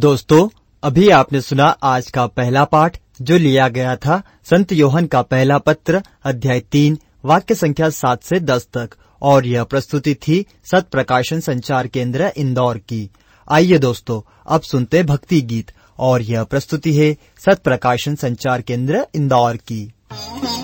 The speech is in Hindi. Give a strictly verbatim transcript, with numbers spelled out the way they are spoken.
दोस्तों, अभी आपने सुना आज का पहला पाठ जो लिया गया था संत योहन का पहला पत्र अध्याय तीन वाक्य संख्या सात से दस तक, और यह प्रस्तुति थी सत प्रकाशन संचार केंद्र इंदौर की। आइए दोस्तों, अब सुनते भक्ति गीत, और यह प्रस्तुति है सत प्रकाशन संचार केंद्र इंदौर की।